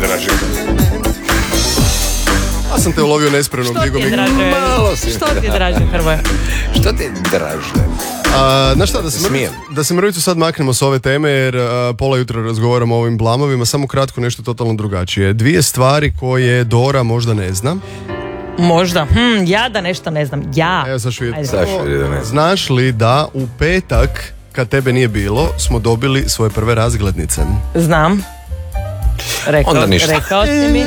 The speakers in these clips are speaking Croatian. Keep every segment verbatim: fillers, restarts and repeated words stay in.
draže? Ja sam te ulovio nespremnom. Što ti je draže? Malo si. Što ti je draže, Hrvoje? Što ti je draže? A, znaš šta, da se, Smijem. mrvicu, da se mrvicu sad maknemo s ove teme, jer a, pola jutra razgovaramo o ovim blamovima, samo kratko nešto totalno drugačije. Dvije stvari koje Dora možda ne zna. Možda. Hm, ja da nešto ne znam. Ja. Evo, sad ću vidjeti. Ajde. Saša, vidi da ne znam. Znaš li da u petak, kad tebe nije bilo, smo dobili svoje prve razglednice? Znam. Rekao, Onda ništa. rekao si mi.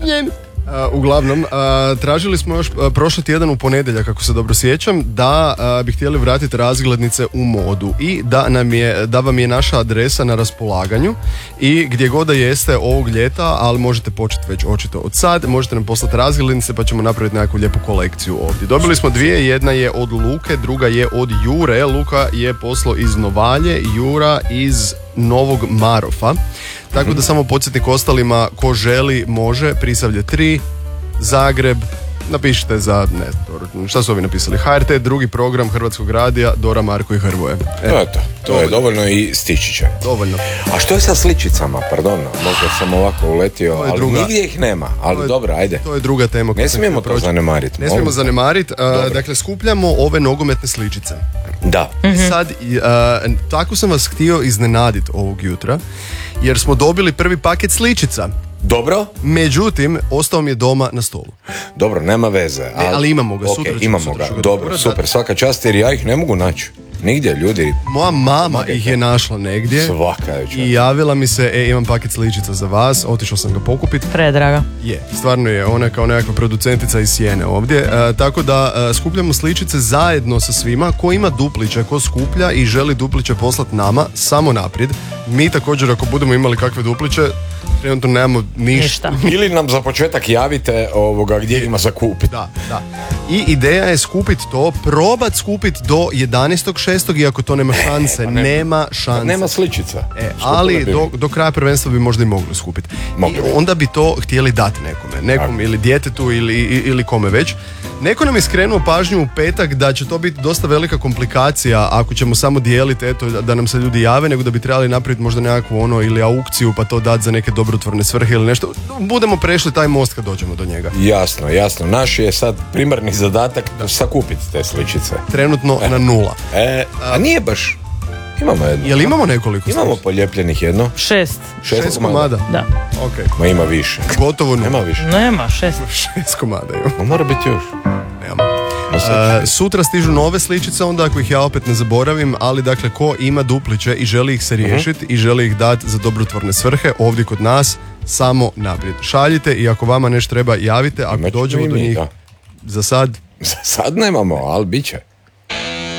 Uh, uglavnom, uh, tražili smo još uh, prošli tjedan u ponedjeljak, ako se dobro sjećam, da uh, bi htjeli vratiti razglednice u modu i da, nam je, da vam je naša adresa na raspolaganju i gdje god da jeste ovog ljeta, ali možete početi već očito od sad, možete nam poslati razglednice pa ćemo napraviti nekakvu lijepu kolekciju ovdje. Dobili smo dvije, jedna je od Luke, druga je od Jure. Luka je poslao iz Novalje, Jura iz Novog Marofa. Tako da samo podsjetnik ostalima, ko želi može, Prisavlje tri, Zagreb, napišite za, ne, Dora, šta su ovi napisali, H R T, drugi program Hrvatskog radija, Dora, Marko i Hrvoje. E, Eto, to dovoljno. je dovoljno i stići će. Dovoljno. A što je sa sličicama, pardon, možda sam ovako uletio, je ali druga. nigdje ih nema, ali To je- dobro, ajde. To je druga tema. koju Ne sam smijemo htio to proći. zanemariti. Ne smijemo molim. zanemariti. Uh, Dobro. dakle, skupljamo ove nogometne sličice. Da. I sad, uh, tako sam vas htio iznenaditi ovog jutra, jer smo dobili prvi paket sličica. Dobro? Međutim, ostao mi je doma na stolu. Dobro, nema veze. Ne, ali imamo ga, Ok, sutra ćemo- imamo sutra ga, ću ga dobro, dobro super, dati. svaka čast jer ja ih ne mogu naći. Nigdje, ljudi, Moja mama ih je našla negdje svaka je čast. i javila mi se, e, imam paket sličica za vas, otišao sam ga pokupiti. Predraga. Je, stvarno je, ona je kao nekakva producentica iz Sjene ovdje, e, tako da e, skupljamo sličice zajedno sa svima. Ko ima dupliće, ko skuplja i želi dupliće poslati nama, samo naprijed. Mi također, ako budemo imali kakve dupliće, trenutno nemamo ništa. Ništa. Ili nam za početak javite ovoga gdje ima za kupiti. Da, da. I ideja je skupiti to, probat skupiti do jedanaestog šestog iako to nema šanse, nema šanse. Nema sličica. E, Što ali bi- do, do kraja prvenstva bi možda i mogli skupiti. Mogli I bi. onda bi to htjeli dati nekome, nekom Tako. ili djetetu ili, i- ili kome već. Neko nam je skrenuo pažnju u petak da će to biti dosta velika komplikacija ako ćemo samo dijeliti, eto, da nam se ljudi jave, nego da bi trebali napraviti možda nekakvu ono ili aukciju pa to dati za neke dobrotvorne svrhe ili nešto. Budemo prešli taj most kad dođemo do njega. Jasno, jasno. Naš je sad primarni zadatak da sakupiti te sličice. Trenutno na nula. E, a nije baš. Imamo jedno. Jel imamo nekoliko? Imamo sličica? poljepljenih jedno. Šest. Šest, Šest komada? Da. Ok. Ma ima više. Gotovo nula. Nema više. Nema, šest. Šest komada imamo. Ma mora biti još. Nemamo. Ma sad Uh, ću- sutra stižu nove sličice, onda ako ih ja opet ne zaboravim, ali dakle ko ima dupliće i želi ih se riješiti i želi ih dati za dobrotvorne svrhe ovdje kod nas, samo naprijed. Šaljite i ako vama nešto treba javite, ako Imat ćemo dođemo i do mi, njih. da. Za sad Sad nemamo, ali bit će.